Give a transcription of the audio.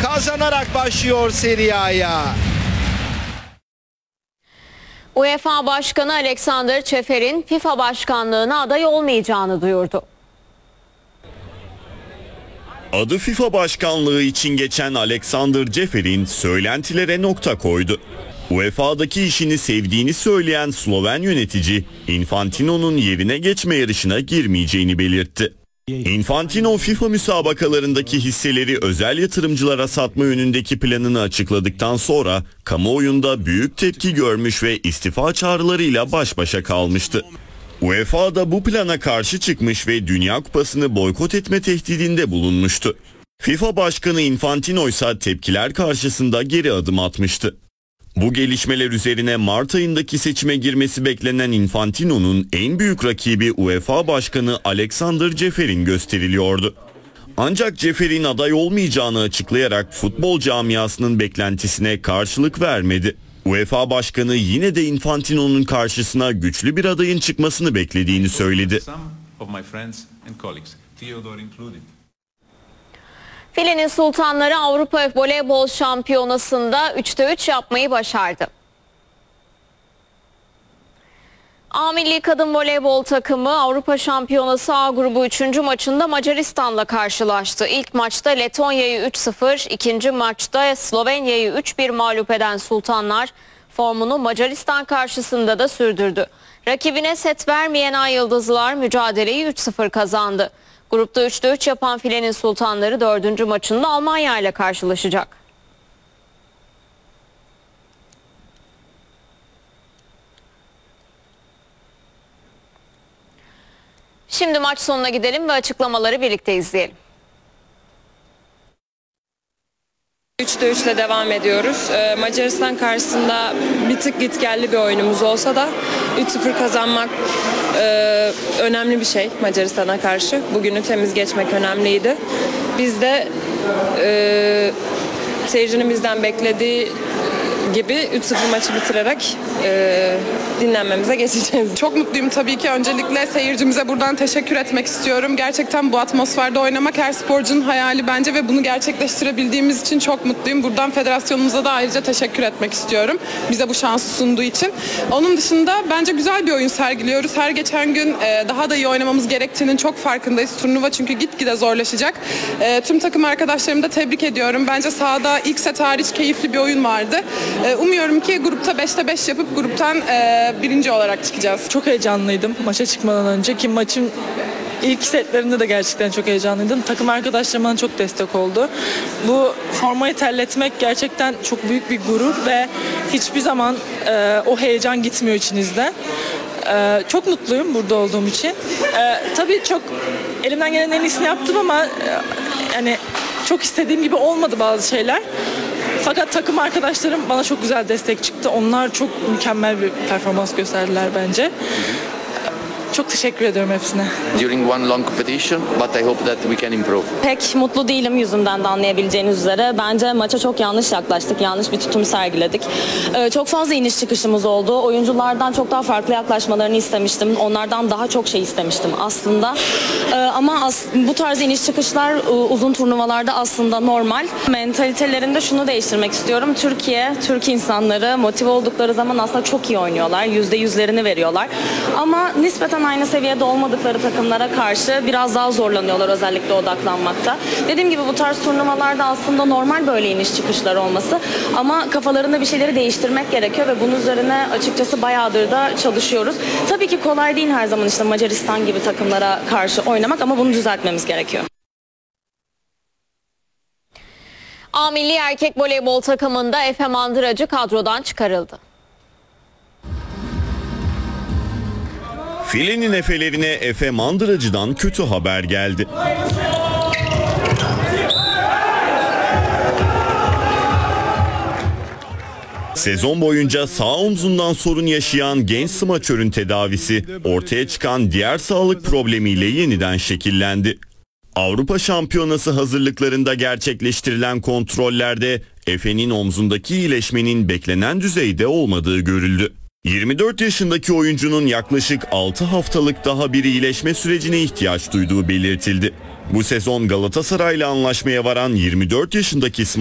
kazanarak başlıyor Serie A'ya. UEFA Başkanı Alexander Ceferin FIFA başkanlığına aday olmayacağını duyurdu. Adı FIFA başkanlığı için geçen Alexander Ceferin söylentilere nokta koydu. UEFA'daki işini sevdiğini söyleyen Sloven yönetici, Infantino'nun yerine geçme yarışına girmeyeceğini belirtti. Infantino, FIFA müsabakalarındaki hisseleri özel yatırımcılara satma yönündeki planını açıkladıktan sonra kamuoyunda büyük tepki görmüş ve istifa çağrılarıyla baş başa kalmıştı. UEFA da bu plana karşı çıkmış ve Dünya Kupası'nı boykot etme tehdidinde bulunmuştu. FIFA Başkanı Infantino ise tepkiler karşısında geri adım atmıştı. Bu gelişmeler üzerine Mart ayındaki seçime girmesi beklenen Infantino'nun en büyük rakibi UEFA Başkanı Alexander Ceferin gösteriliyordu. Ancak Ceferin aday olmayacağını açıklayarak futbol camiasının beklentisine karşılık vermedi. UEFA Başkanı yine de Infantino'nun karşısına güçlü bir adayın çıkmasını beklediğini söyledi. Filenin Sultanları Avrupa Voleybol Şampiyonası'nda 3'te 3 yapmayı başardı. A Milli Kadın Voleybol takımı Avrupa Şampiyonası A grubu 3. maçında Macaristan'la karşılaştı. İlk maçta Letonya'yı 3-0, ikinci maçta Slovenya'yı 3-1 mağlup eden Sultanlar formunu Macaristan karşısında da sürdürdü. Rakibine set vermeyen Ay Yıldızlar mücadeleyi 3-0 kazandı. Grupta 3'te 3 yapan Filenin Sultanları 4. maçında Almanya ile karşılaşacak. Şimdi maç sonuna gidelim ve açıklamaları birlikte izleyelim. 3'te 3 ile devam ediyoruz. Macaristan karşısında bir tık gitgelli bir oyunumuz olsa da 3-0 kazanmak önemli bir şey Macaristan'a karşı. Bugünü temiz geçmek önemliydi. Biz de seyircinin bizden beklediği gibi 3-0 maçı bitirerek dinlenmemize geçeceğiz. Çok mutluyum tabii ki. Öncelikle seyircimize buradan teşekkür etmek istiyorum. Gerçekten bu atmosferde oynamak her sporcunun hayali bence ve bunu gerçekleştirebildiğimiz için çok mutluyum. Buradan federasyonumuza da ayrıca teşekkür etmek istiyorum. Bize bu şansı sunduğu için. Onun dışında bence güzel bir oyun sergiliyoruz. Her geçen gün daha da iyi oynamamız gerektiğinin çok farkındayız. Turnuva çünkü gitgide zorlaşacak. Tüm takım arkadaşlarımı da tebrik ediyorum. Bence sahada ilk set hariç keyifli bir oyun vardı. Umuyorum ki grupta 5'te 5 yapıp gruptan birinci olarak çıkacağız. Çok heyecanlıydım maça çıkmadan önce ki maçın ilk setlerinde de gerçekten çok heyecanlıydım. Takım arkadaşlarım bana çok destek oldu. Bu formayı terletmek gerçekten çok büyük bir gurur ve hiçbir zaman o heyecan gitmiyor içinizden. Çok mutluyum burada olduğum için. Tabii çok elimden gelen en iyisini yaptım ama yani çok istediğim gibi olmadı bazı şeyler. Fakat takım arkadaşlarım bana çok güzel destek çıktı. Onlar çok mükemmel bir performans gösterdiler bence. Çok teşekkür ediyorum hepsine. During one long competition, but I hope that we can improve. Pek mutlu değilim yüzümden de anlayabileceğiniz üzere. Bence maça çok yanlış yaklaştık, yanlış bir tutum sergiledik. Çok fazla iniş çıkışımız oldu. Oyunculardan çok daha farklı yaklaşmalarını istemiştim. Onlardan daha çok şey istemiştim aslında. Ama bu tarz iniş çıkışlar uzun turnuvalarda aslında normal. Mentalitelerinde şunu değiştirmek istiyorum. Türk insanları motive oldukları zaman aslında çok iyi oynuyorlar. %100'lerini veriyorlar. Ama nispeten aynı seviyede olmadıkları takımlara karşı biraz daha zorlanıyorlar özellikle odaklanmakta. Dediğim gibi bu tarz turnuvalarda aslında normal böyle iniş çıkışlar olması ama kafalarında bir şeyleri değiştirmek gerekiyor ve bunun üzerine açıkçası bayağıdır da çalışıyoruz. Tabii ki kolay değil her zaman işte Macaristan gibi takımlara karşı oynamak ama bunu düzeltmemiz gerekiyor. A Milli Erkek Voleybol takımında Efe Mandıracı kadrodan çıkarıldı. Filenin efelerine Efe Mandıracı'dan kötü haber geldi. Sezon boyunca sağ omzundan sorun yaşayan genç smaçörün tedavisi ortaya çıkan diğer sağlık problemiyle yeniden şekillendi. Avrupa Şampiyonası hazırlıklarında gerçekleştirilen kontrollerde Efe'nin omzundaki iyileşmenin beklenen düzeyde olmadığı görüldü. 24 yaşındaki oyuncunun yaklaşık 6 haftalık daha bir iyileşme sürecine ihtiyaç duyduğu belirtildi. Bu sezon Galatasaray'la anlaşmaya varan 24 yaşındaki